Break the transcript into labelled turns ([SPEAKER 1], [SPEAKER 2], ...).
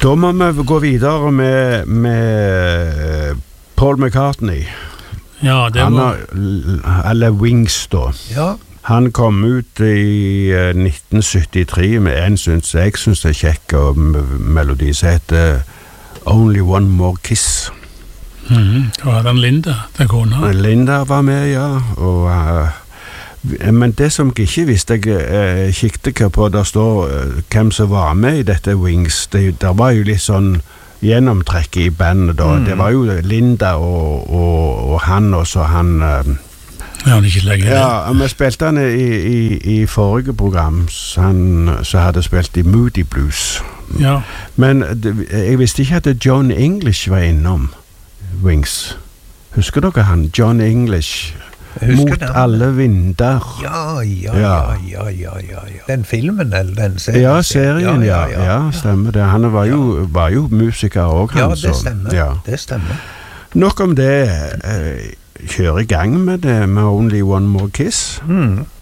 [SPEAKER 1] Da må vi gå videre med Paul McCartney.
[SPEAKER 2] Ja, det var...
[SPEAKER 1] Eller Wings da.
[SPEAKER 3] Ja.
[SPEAKER 1] Han kom ut i 1973 med en jeg synes er kjekk og melodi som heter Only One More Kiss.
[SPEAKER 2] Det var den Linda, den kona.
[SPEAKER 1] Linda var med, ja. Men det som jeg ikke visste, jeg kikket på, der står hvem som var med i dette Wings. Det var jo litt sånn gjennomtrekk i bandet da. Det var jo Linda og han, og så han...
[SPEAKER 2] Ja, han ikke lenger.
[SPEAKER 1] Ja, vi spilte han i forrige program, som hadde spilt i Moody Blues.
[SPEAKER 2] Ja.
[SPEAKER 1] Men jeg visste ikke at John English var innom Wings. Husker dere han? John English. Mot alle vinder.
[SPEAKER 3] Ja. Den filmen, eller den serien?
[SPEAKER 1] Ja, serien, ja, stemmer det. Han var jo musiker også, han.
[SPEAKER 3] Ja, det stemmer.
[SPEAKER 1] Ja.
[SPEAKER 3] Det stemmer.
[SPEAKER 1] Nok om det, kjøre i gang med det, med Only One More Kiss.